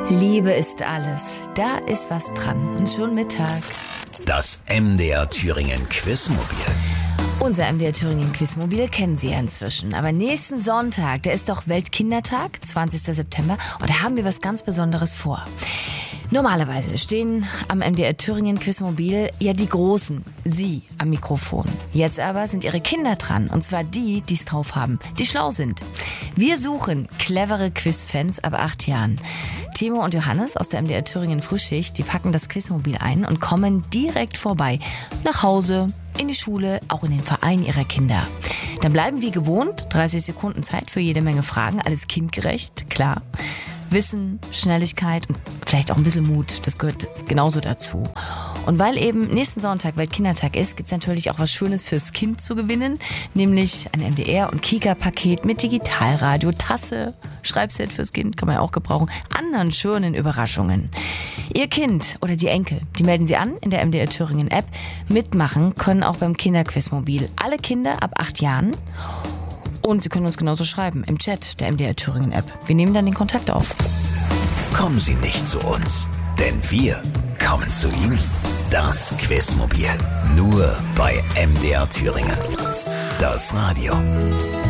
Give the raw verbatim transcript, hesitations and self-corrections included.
Liebe ist alles. Da ist was dran. Und schon Mittag. Das M D R Thüringen Quizmobil. Unser M D R Thüringen Quizmobil kennen Sie ja inzwischen. Aber nächsten Sonntag, der ist doch Weltkindertag, zwanzigster September. Und da haben wir was ganz Besonderes vor. Normalerweise stehen am M D R Thüringen Quizmobil ja die Großen, Sie am Mikrofon. Jetzt aber sind Ihre Kinder dran, und zwar die, die es drauf haben, die schlau sind. Wir suchen clevere Quizfans ab acht Jahren. Timo und Johannes aus der M D R Thüringen Frühschicht, die packen das Quizmobil ein und kommen direkt vorbei. Nach Hause, in die Schule, auch in den Verein ihrer Kinder. Dann bleiben wie gewohnt dreißig Sekunden Zeit für jede Menge Fragen, alles kindgerecht, klar. Wissen, Schnelligkeit und vielleicht auch ein bisschen Mut, das gehört genauso dazu. Und weil eben nächsten Sonntag Weltkindertag ist, gibt's natürlich auch was Schönes fürs Kind zu gewinnen, nämlich ein M D R- und Kika-Paket mit Digitalradio, Tasse, Schreibset fürs Kind, kann man ja auch gebrauchen, anderen schönen Überraschungen. Ihr Kind oder die Enkel, die melden Sie an in der M D R Thüringen App. Mitmachen können auch beim Kinderquizmobil alle Kinder ab acht Jahren. Und Sie können uns genauso schreiben im Chat der M D R Thüringen App. Wir nehmen dann den Kontakt auf. Kommen Sie nicht zu uns, denn wir kommen zu Ihnen. Das Quizmobil. Nur bei M D R Thüringen. Das Radio.